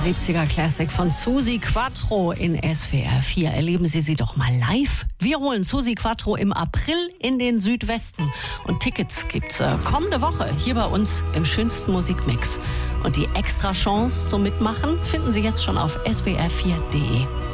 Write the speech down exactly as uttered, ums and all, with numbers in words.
siebziger Classic von Susi Quatro in S W R vier. Erleben Sie sie doch mal live. Wir holen Susi Quatro im April in den Südwesten. Und Tickets gibt's äh, kommende Woche hier bei uns im schönsten Musikmix. Und die extra Chance zum Mitmachen finden Sie jetzt schon auf s w r vier punkt d e.